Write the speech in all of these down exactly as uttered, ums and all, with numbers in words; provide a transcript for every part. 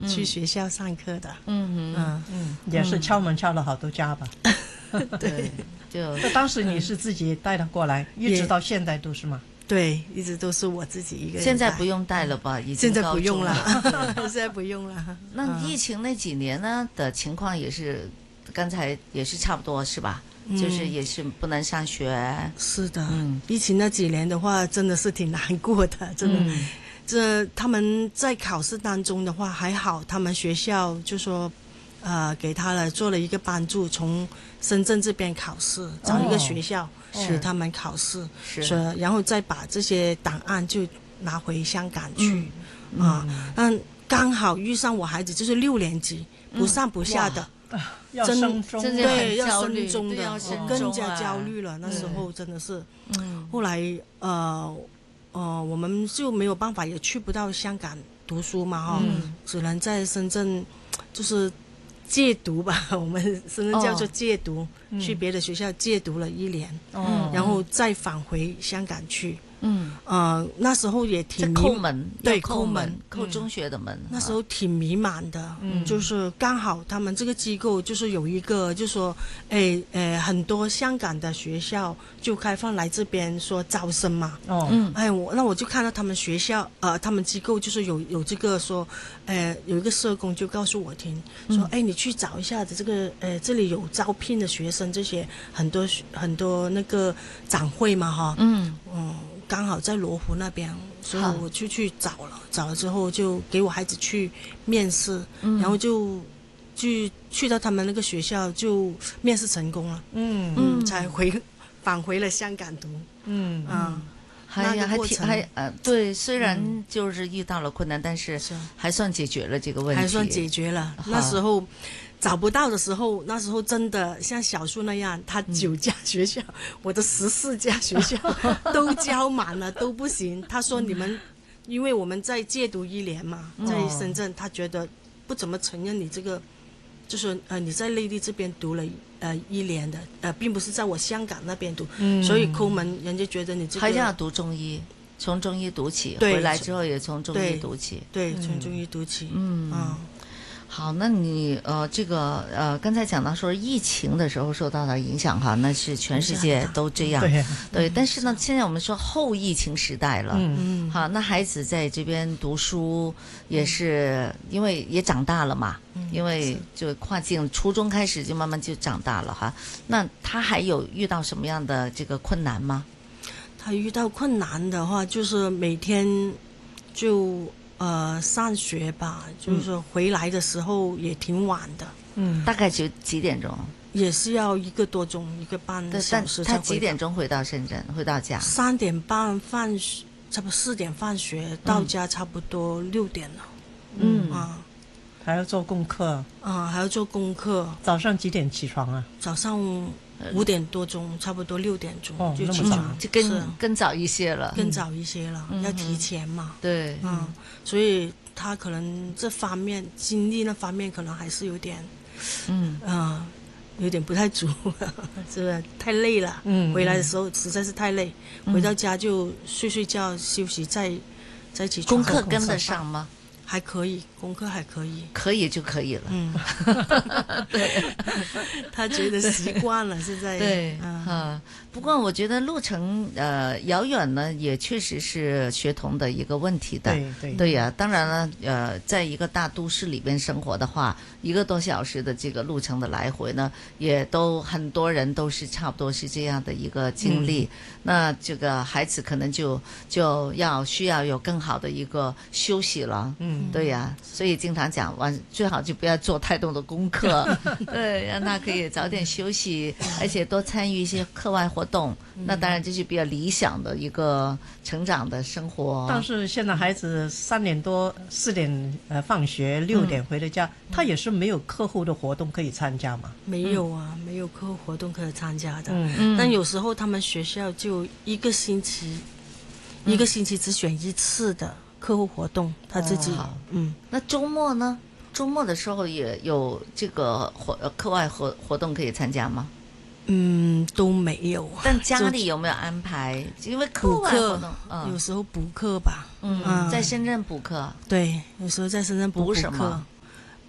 去学校上课的。 嗯嗯嗯，也是敲门敲了好多家吧。 对，就那当时你是自己带他过来，一直到现在都是吗？ 对，一直都是我自己一个人带。 现在不用带了吧？已经现在不用高了， 中了。 现在不用了。 那疫情那几年呢的情况也是，刚才也是差不多是吧？ 嗯就是也是不能上学。 是的， 嗯疫情那几年的话，真的是挺难过的，真的。 嗯这他们在考试当中的话还好，他们学校就说，呃，给他了做了一个帮助，从深圳这边考试，找一个学校给他们考试， 是所以然后再把这些档案就拿回香港去、 嗯啊。但刚好遇上我孩子就是六年级，不上不下的。 要真升中， 真的对， 很要焦虑升中的， 对要升更中啊加焦虑了。那时候真的是， 嗯后来呃呃，我们就没有办法，也去不到香港读书嘛，哈、 嗯只能在深圳，就是借读吧，我们深圳叫做借读， 哦去别的学校借读了一年， 哦然后再返回香港去。 嗯， 呃，那时候也这挺迷扣门， 对要扣门扣门， 扣中学的门。 那时候挺迷茫的， 嗯就是刚好他们这个机构就是有一个，就说，哎，呃，很多香港的学校就开放来这边说招生嘛， 哦， 嗯哎，我那我就看到他们学校，呃，他们机构就是有有这个说，呃，有一个社工就告诉我听，说，哎，你去找一下子这个，呃，这里有招聘的学生，这些很多很多那个展会嘛，哈， 嗯嗯，刚好在罗湖那边，所以好我就去找了，找了之后就给我孩子去面试， 嗯然后就去去到他们那个学校就面试成功了， 嗯嗯，才回返回了香港读， 嗯嗯， 还那个过程还挺还呃对，虽然就是遇到了困难，但是是还算解决了这个问题， 还算解决了。 好那时候找不到的时候，那时候真的像小树那样，他九家学校，我的十四家学校都交满了，都不行。他说你们，因为我们在戒毒一年嘛，在深圳，他觉得不怎么承认你这个，就是呃你在内地这边读了呃一年的，呃并不是在我香港那边读， 嗯所以抠门，人家觉得你这个还是要读中医，从中医读起， 对回来之后也从中医对读起。 对从中医读起， 嗯嗯好，那你呃，这个呃，刚才讲到说疫情的时候受到的影响哈，那是全世界都这样， 对， 对。但是呢，现在我们说后疫情时代了， 嗯嗯好，那孩子在这边读书也是因为也长大了嘛，因为就跨境初中开始就慢慢就长大了哈。那他还有遇到什么样的这个困难吗？ 他遇到困难的话，就是每天就呃上学吧，就是说回来的时候也挺晚的， 嗯， 大概就几点钟？ 也是要一个多钟，一个半对，但小时才他几回点钟回到深圳？回到家？ 三点半放学，差不多四点放学，到家差不多六点了。 嗯啊还要做功课。 啊，还要做功课， 早上几点起床啊？ 早上五点多钟，差不多六点钟哦就起那么早床， 就更是更早一些了。 更早一些了， 嗯要提前嘛。 对， 嗯，所以他可能这方面精力那方面可能还是有点， 嗯嗯、有点不太足，是不是太累了？ 嗯回来的时候实在是太累， 嗯回到家就睡睡觉休息，再再起床。 功课跟得上吗？ 还可以，功课还可以。 可以就可以了。 嗯，对，他觉得习惯了，现在对， 嗯啊，不过我觉得路程呃遥远呢，也确实是学童的一个问题的。 对对对呀，当然了，呃，在一个大都市里边生活的话，一个多小时的这个路程的来回呢，也都很多人都是差不多是这样的一个经历。那这个孩子可能就就要需要有更好的一个休息了。 嗯， 对呀，所以经常讲晚最好就不要做太多的功课，对，让他可以早点休息，而且多参与一些课外活动。那当然这是比较理想的一个成长的生活。 但是现在孩子三点多、四点呃放学，六点回了家，他也是没有课后的活动可以参加嘛。 没有啊，没有课后活动可以参加的。 嗯嗯但有时候他们学校就一个星期，一个星期只选一次的课后活动，他自己哦嗯。 那周末呢？周末的时候也有这个活呃课外活活动可以参加吗？ 嗯，都没有。 但家里有没有安排？因为课补外活课动，， 有嗯时候补课吧。 嗯， 嗯在深圳补课， 对，有时候在深圳补补补课什么，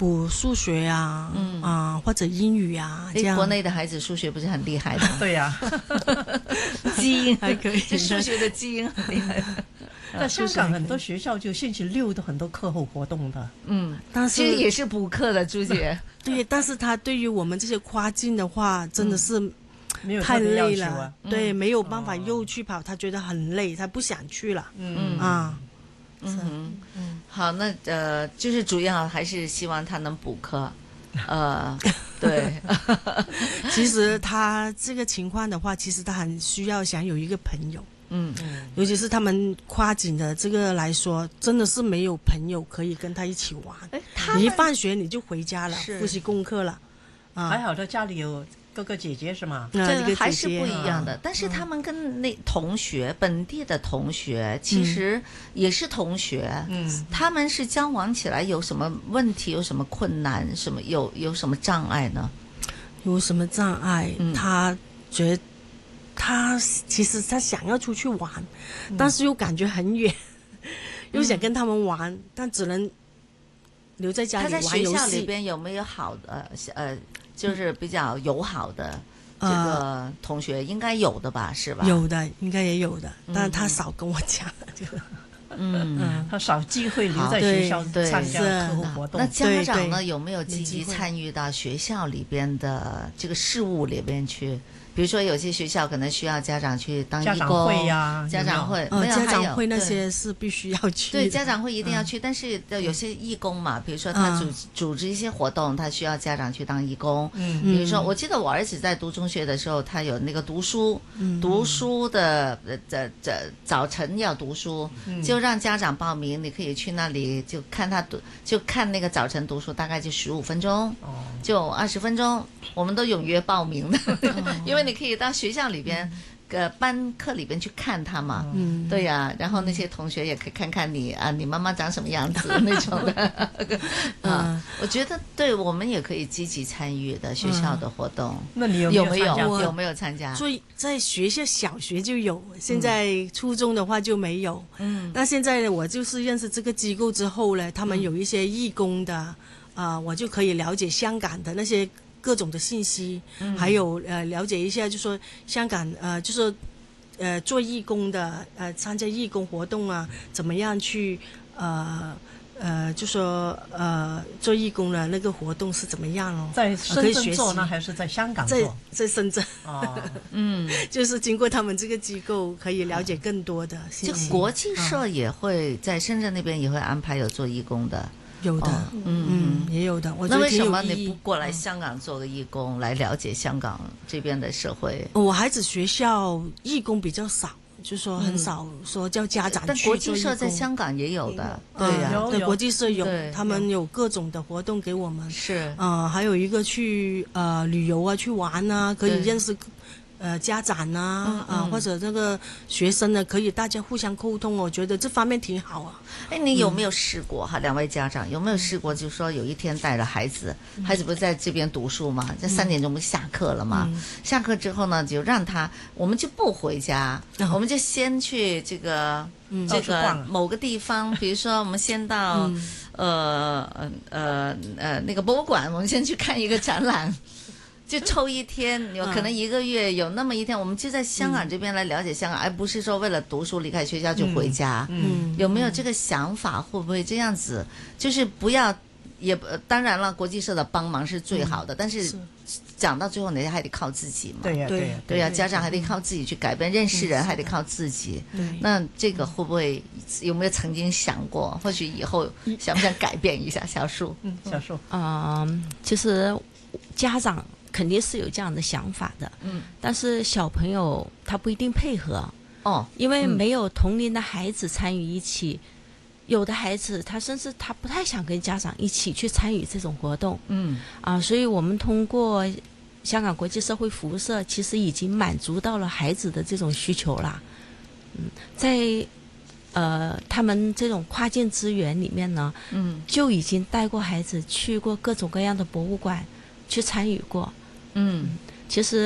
补数学啊， 嗯啊、或者英语啊，这诶， 样国内的孩子数学不是很厉害的， 对呀、 基因还可以就数学的基因很厉害。 在香港很多学校就星期六都很多课后活动的。 嗯， 但其实是也是补课的，朱姐。 对，但是他对于我们这些跨境的话，真的是没有太特别要累了， 求啊。 对，没有办法哦又去跑，他觉得很累，他不想去了， 嗯啊， 嗯哼，好，那呃，就是主要还是希望他能补课。呃，对， 其实他这个情况的话，其实他很需要想有一个朋友， 嗯尤其是他们跨境的这个来说，真的是没有朋友可以跟他一起玩。 哎，他们你一放学你就回家了， 是复习功课了，啊， 还好他家里有哥哥姐姐是吗？ 那这一个姐姐还是不一样的， 啊但是他们跟那同学、本地的同学其实也是同学， 嗯， 他们是交往起来有什么问题、有什么困难、什么有有什么障碍呢？ 有什么障碍？ 嗯他觉得他其实他想要出去玩， 嗯但是又感觉很远，又想跟他们玩，但只能留在家里他在玩游学校里戏。 边有没有好的呃，就是比较友好的这呃个同学？应该有的吧，是吧？， 有的，应该也有的，但是他嗯少跟我讲。这个， 嗯。 嗯， 他少机会留在好学校对参加是课后活动那。家长呢对对有没有积极没机会参与到学校里边的这个事务里边去？比如说有些学校可能需要家长去当义工， 家长会呀家长会， 呃， 没有还有家长会那对些是必须要去的。 对，家长会一定要去，但是有些义工嘛，比如说他组、 嗯组织一些活动，他需要家长去当义工。 嗯比如说，我记得我儿子在读中学的时候，他有那个读书， 嗯读书的呃这这早晨要读书，就让家长报名，你可以去那里就看他读，就看那个早晨读书，大概就十五分钟， 哦， 就二十分钟，我们都踊跃报名的，因为你可以到学校里边。呃，班课里边去看他嘛， 嗯， 对呀、然后那些同学也可以看看你啊，你妈妈长什么样子那种的啊。我觉得对我们也可以积极参与的学校的活动， 那你有有没有没参加过？ 有没有参加？ 所以在学校小学就有，现在初中的话就没有。 嗯那现在呢，我就是认识这个机构之后呢，他们有一些义工的，啊、我就可以了解香港的那些各种的信息，还有呃了解一下，就说香港呃就是呃做义工的呃参加义工活动啊，怎么样去呃呃就说呃做义工的那个活动是怎么样哦？ 在呃可深以学习圳做呢，还是在香港在做？ 在深圳， 哦， 嗯， 就是经过他们这个机构，可以了解更多的就信息。 国际社也会在深圳那边也会安排有做义工的， 有的， 哦嗯嗯，也有的。我觉得挺那为什么有意义你不过来香港做个义工，来了解香港这边的社会？ 我孩子学校义工比较少，就说很少说叫家长但去国际社做义工。 在香港也有的， 嗯对呀、 对有有国际社有对， 他们有各种的活动给我们。 是， 呃，还有一个去呃旅游啊，去玩啊，可以对认识呃家长啊， 嗯啊、 嗯或者这个学生呢，可以大家互相沟通，我觉得这方面挺好啊。 哎，你有没有试过哈？两位家长有没有试过？就是说有一天带着孩子，孩子不是在这边读书嘛？这三点钟不是下课了嘛？下课之后呢，就让他，我们就不回家，我们就先去这个这个到处逛某个地方，比如说我们先到呃呃呃呃那个博物馆，我们先去看一个展览。就抽一天，有可能一个月有那么一天，我们就在香港这边来了解香港，而不是说为了读书离开学校就回家。 嗯， 有没有这个想法？会不会这样子？就是不要，也不当然了，国际社的帮忙是最好的，但是是讲到最后，你还得靠自己嘛。 对呀， 对对呀， 对呀、 对家长还得靠自己去改变，认识人嗯还得靠自己。 对。 那这个会不会有没有曾经想过？或许以后想不想改变一下？小树， 嗯，小树， 嗯，其实家长肯定是有这样的想法的， 嗯， 但是小朋友他不一定配合， 哦， 因为嗯没有同龄的孩子参与一起，有的孩子他甚至他不太想跟家长一起去参与这种活动嗯啊，所以我们通过香港国际社会服务社，其实已经满足到了孩子的这种需求啦。嗯，在呃他们这种跨境资源里面呢， 嗯就已经带过孩子去过各种各样的博物馆去参与过。 嗯其实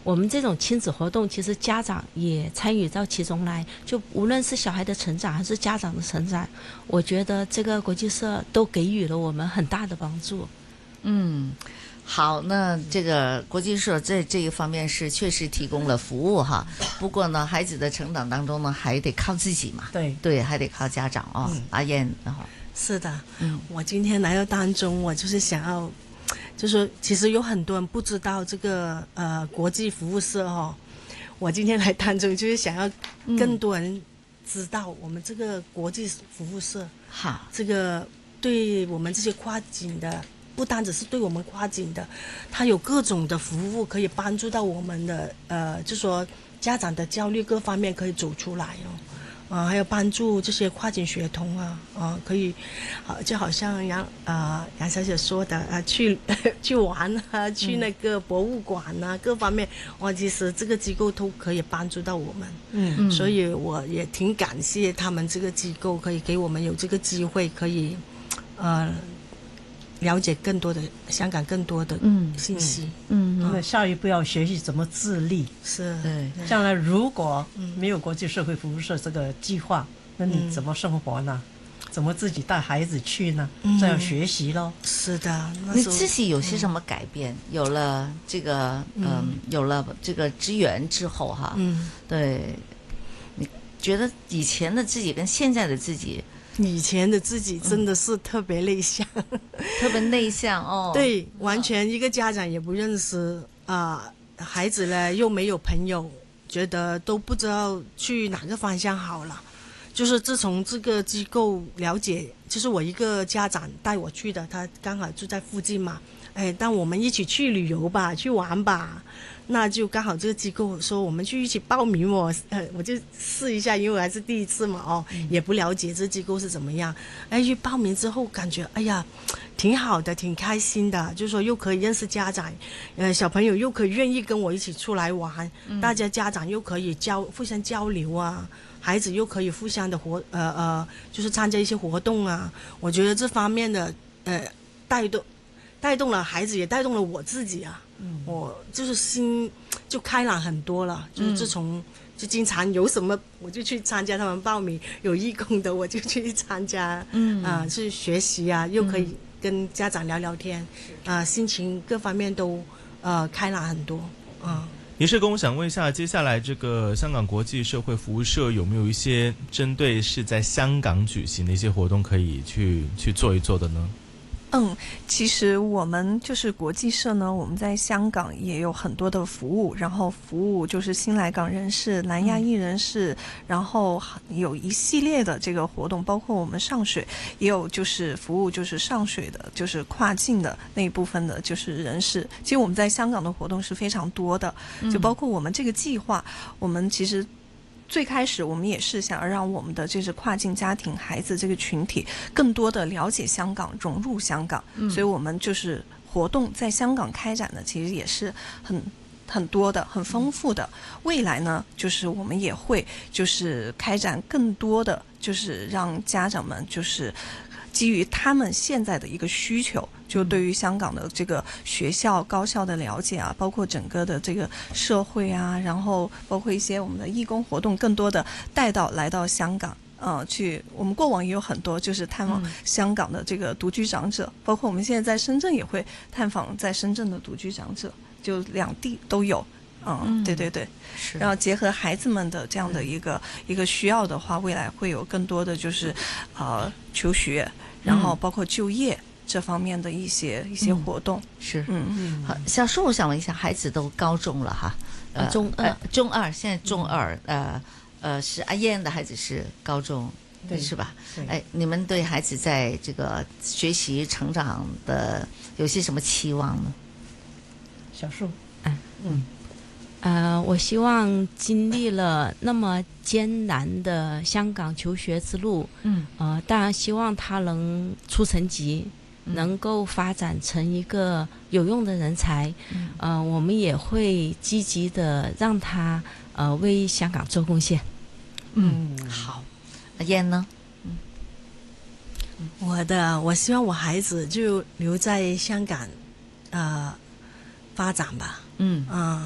我们这种亲子活动，其实家长也参与到其中来，就无论是小孩的成长还是家长的成长，我觉得这个国际社都给予了我们很大的帮助。 嗯，好，那这个国际社在这一方面是确实提供了服务哈。不过呢，孩子的成长当中呢，还得靠自己嘛。 对对，还得靠家长哦。 嗯、 阿燕，然后是的， 嗯， 我今天来到当中，我就是想要，就是其实有很多人不知道这个呃国际服务社哦，我今天来当中就是想要更多人知道我们这个国际服务社， 好， 这个对我们这些跨境的。不单只是对我们跨境的，它有各种的服务可以帮助到我们的呃，就说家长的焦虑各方面可以走出来哦，啊、呃，还有帮助这些跨境学童啊，啊、呃，可以，好、呃、就好像杨啊、呃、杨小姐说的啊、呃，去去玩啊，去那个博物馆啊，嗯、各方面，哇，其实这个机构都可以帮助到我们，嗯，所以我也挺感谢他们这个机构可以给我们有这个机会，可以，呃。了解更多的香港更多的信息， 嗯，那、嗯、下一步要学习怎么自立， 是， 对，将来如果没有国际社会服务社这个计划，那你怎么生活呢？嗯、怎么自己带孩子去呢？嗯、这要学习咯。 是的， 你自己有些什么改变？嗯、有了这个，嗯、呃，有了这个资源之后哈，嗯，对，你觉得以前的自己跟现在的自己？ 以前的自己真的是特别内向，嗯、 特别内向哦。 对，完全一个家长也不认识啊、呃，孩子呢又没有朋友，觉得都不知道去哪个方向好了。就是自从这个机构了解，就是我一个家长带我去的，他刚好住在附近嘛，哎，但我们一起去旅游吧，去玩吧。那就刚好这个机构说我们去一起报名我，呃，我就试一下，因为我还是第一次嘛，哦，嗯、也不了解这机构是怎么样。哎，去报名之后感觉，哎呀，挺好的，挺开心的，就是说又可以认识家长，呃，小朋友又可以愿意跟我一起出来玩，嗯、大家家长又可以交互相交流啊，孩子又可以互相的活，呃呃，就是参加一些活动啊。我觉得这方面的呃带动，带动了孩子，也带动了我自己啊。嗯、我就是心就开朗很多了，就是自从、嗯、就经常有什么我就去参加他们报名，有义工的我就去参加，嗯啊、呃、去学习啊，又可以跟家长聊聊天，啊、呃、心情各方面都呃开朗很多啊。 也是跟我想问一下，接下来这个香港国际社会服务社有没有一些针对是在香港举行的一些活动可以去去做一做的呢？ 嗯，其实我们就是国际社呢，我们在香港也有很多的服务，然后服务就是新来港人士、南亚裔人士，嗯、然后有一系列的这个活动，包括我们上水也有就是服务，就是上水的，就是跨境的那一部分的，就是人士。其实我们在香港的活动是非常多的，就包括我们这个计划，嗯、我们其实。最开始我们也是想要让我们的这是跨境家庭孩子这个群体更多的了解香港，融入香港，嗯、所以我们就是活动在香港开展的其实也是很很多的，很丰富的。未来呢，就是我们也会就是开展更多的，就是让家长们就是基于他们现在的一个需求，就对于香港的这个学校高校的了解啊，包括整个的这个社会啊，然后包括一些我们的义工活动，更多的带到来到香港。呃，去我们过往也有很多就是探访香港的这个独居长者，嗯、包括我们现在在深圳也会探访在深圳的独居长者，就两地都有。嗯，嗯对对对，是。然后结合孩子们的这样的一个、嗯、一个需要的话，未来会有更多的就是呃求学，然后包括就业。嗯这方面的一些一些活动、 嗯、是，嗯嗯，好，小叔，我想问一下，孩子都高中了哈， 呃，中二、呃， 中二，现在中二，嗯、呃呃，是阿燕的孩子是高中， 对， 是吧？哎，你们对孩子在这个学习成长的有些什么期望呢？ 小叔， 嗯嗯，呃，我希望经历了那么艰难的香港求学之路，嗯，呃，当然希望他能出成绩。能够发展成一个有用的人才，嗯、呃，我们也会积极的让他呃为香港做贡献。 嗯，好，阿燕呢？嗯， 我的，我希望我孩子就留在香港，呃，发展吧。嗯啊、呃，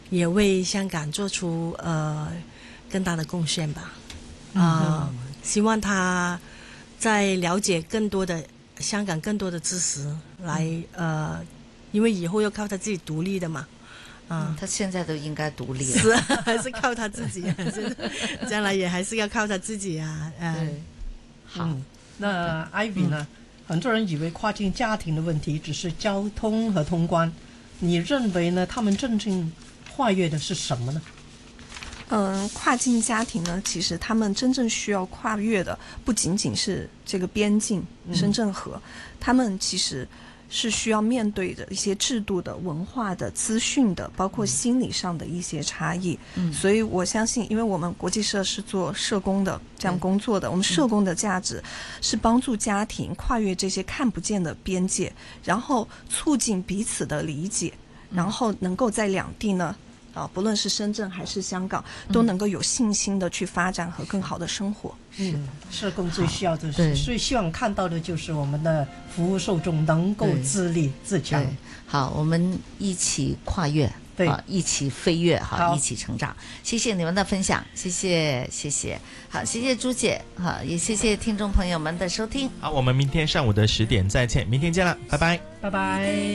也为香港做出呃更大的贡献吧。啊、 嗯希望他在了解更多的香港更多的知识来、 嗯、 呃，因为以后要靠他自己独立的嘛。啊、 他现在都应该独立了。 是啊，还是靠他自己、啊，是将来也还是要靠他自己啊。呃、 对，好， 嗯，那 Ivy 呢？很多人以为跨境家庭的问题只是交通和通关，你认为呢？他们真正跨越的是什么呢？ 嗯，跨境家庭呢，其实他们真正需要跨越的不仅仅是这个边境深圳河，嗯、他们其实是需要面对的一些制度的、文化的、资讯的，包括心理上的一些差异。嗯，所以我相信，因为我们国际社是做社工的这样工作的，我们社工的价值是帮助家庭跨越这些看不见的边界，然后促进彼此的理解，然后能够在两地呢。啊，不论是深圳还是香港，都能够有信心的去发展和更好的生活。 嗯，社工最需要的是，最希望看到的就是我们的服务受众能够自立自强。 好，我们一起跨越， 对、 啊，一起飞跃，好，一起成长。谢谢你们的分享，谢谢，谢谢。好，谢谢朱姐，好，也谢谢听众朋友们的收听。 好，我们明天上午的十点再见，明天见了，拜拜， 拜拜。